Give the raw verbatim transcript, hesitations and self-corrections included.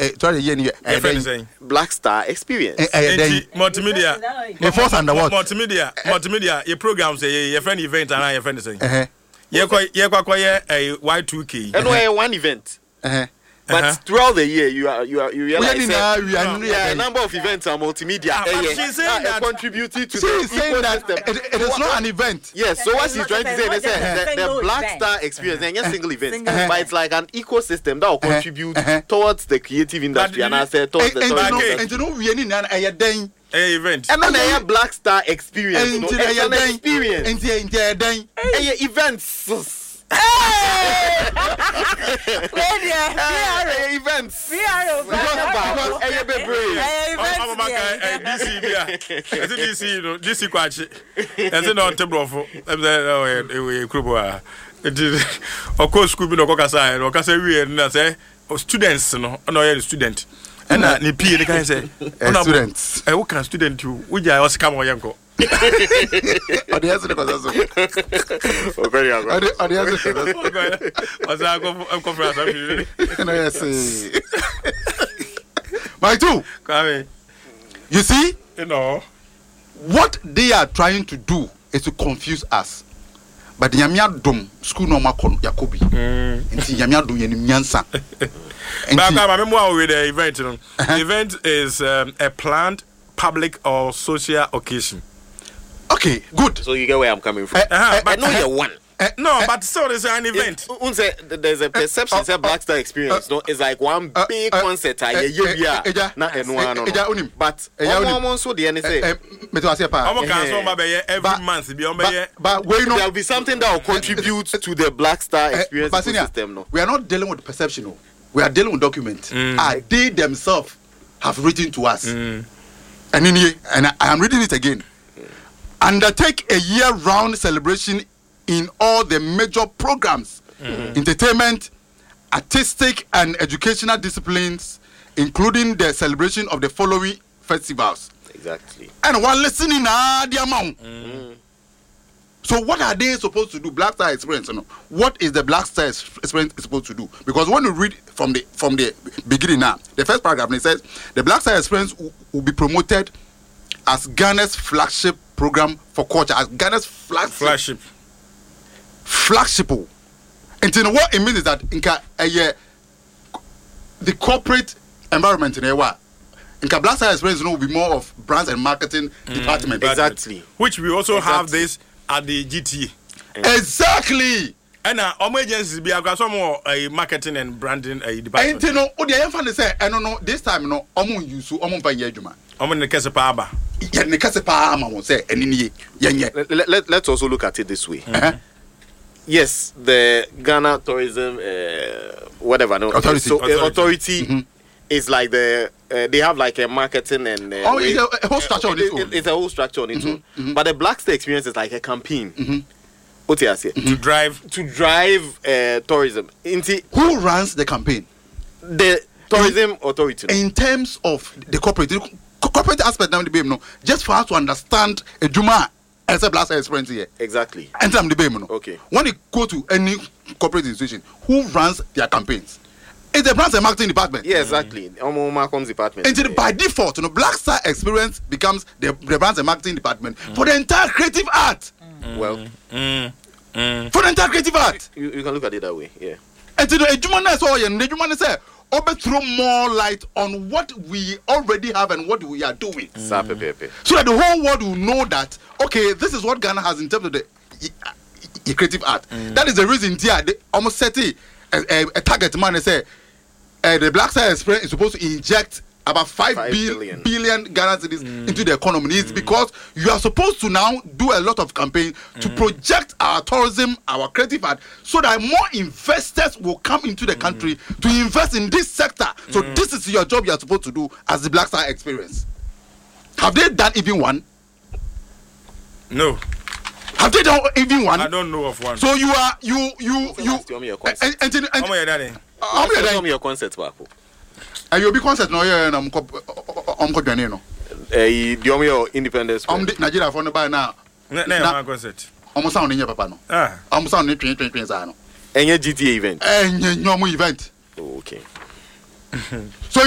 sorry yen here Black Star Experience multimedia the force under what multimedia multimedia your programs your friend event and your friend say eh ye kwa ye kwa kwa ye Y two K and uh one event uh but uh-huh. throughout the year you are you are you realize we are, we are, yeah, yeah, a number of events are multimedia ah, uh, she's saying that contributing to she the is saying that it, it is not an event. Yes, so what she's trying to say is that the, the Black Star Experience and uh-huh. single event uh-huh. but it's like an ecosystem that will contribute uh-huh. towards the creative industry and I say towards the tourism and you know we are in an event event and then a Black Star Experience and you know, an experience and the events Hey! Events. We are because I am brave. I'm back D C bia. D C you know D C kwachi. Ese no table of we krubo a. Of course school bi no kokasa no kasa wi na say students no no ye student. And na ni P they can say students. Eh what can student you? We ja o scam o yanko. Odi ase ko so. Okay, yeah. Odi odi ase ko. Asa ko conference am. No yes. My two. Come. You see? You know what they are trying to do is to confuse us. But the Yamia Dom school no makon Yakobi. Nti Yamia Dom yenim nyansa. But I remember with the event. The event is um, a planned public or social occasion. Okay, good. So you get where I'm coming from. Uh, uh-huh, but I know you're one. Uh, no, uh, but so there's an event. It, there's a perception, uh, uh, Black Star Experience. Uh, no, it's like one uh, big uh, concert. Uh, yeah, yeah, yeah. Not anyone. But I'm so the N S A. Every month, but there'll be something that will contribute to the Black Star Experience uh, system. No, we are not dealing with perception. No. We are dealing with documents. Mm. Ah, they themselves have written to us. Mm. And in here, and I, I am reading it again. Mm. Undertake a year-round celebration in all the major programs, mm-hmm. entertainment, artistic and educational disciplines, including the celebration of the following festivals. Exactly. And while listening, ah, the amount. Mm. So what are they supposed to do? Black Star Experience, you know? What is the Black Star Experience supposed to do? Because when you read from the from the beginning now, the first paragraph, it says the Black Star Experience will, will be promoted as Ghana's flagship program for culture, as Ghana's flagship. Flagship. Flagship. And you know what it means is that in a year, the corporate environment in a way, in Black Star Experience, you know, will be more of brands and marketing mm, department. Exactly. Which we also exactly. have this at the G T A. Exactly. And uh, our agencies be got some more uh, marketing and branding uh, department. And you know, what the young say, I don't know, this time, no, omu use, omu buy yejuma. Omu ne kese pa aba. Yeah, ne kese pa ama won say, eni ni ye. Let let let's also look at it this way. Uh-huh. Yes, the Ghana Tourism, uh, whatever, no, authority, so, authority. Uh, authority mm-hmm. is like the uh, they have like a marketing and uh, oh, it's a, a whole structure uh, on its own. It, it's a whole structure on its mm-hmm. own. Mm-hmm. But the Black Star Experience is like a campaign. Mm-hmm. What you say? To drive to drive uh, tourism. Into who runs the campaign? The tourism in, authority. In terms of the corporate, the corporate aspect now, the B M no, just for us to understand a Juma as a Black Star Experience here. Exactly. And the B M no. Okay. When you go to any corporate institution, who runs their campaigns? It's the brands and marketing department. Yeah, exactly. Mm. Marketing department. And yeah. by default, you know, Black Star Experience becomes the, the brands and marketing department mm. for the entire creative art. Mm. Well, mm. Mm. for the entire creative art. You, you can look at it that way, yeah. And to the Ejumana so and the Ejumana say, Obe throw more light on what we already have and what we are doing. Mm. So that the whole world will know that, okay, this is what Ghana has in terms of the uh, uh, creative art. Mm. That is the reason here they almost set a, a, a target man and say uh, the Black Star Experience is supposed to inject about five, five bil- billion. billion Ghana cedis mm. into the economy. It's mm. because you are supposed to now do a lot of campaign mm. to project our tourism, our creative art, so that more investors will come into the mm. country to invest in this sector. So mm. this is your job you are supposed to do as the Black Star Experience. Have they done even one? No. Have they done even one? I don't know of one. So you are you you you. And and and. How many daddy? How many your concerts, Baku? And you'll be concert no yeah na mko omko dwane no. Eh the omo your independence. Om Nigeria for no buy now. Na na concert. Omo sound nya papa no. Ah. Omo sound ni twen twen twen za no. Enye G T A event. Enye nyomo event. Okay. So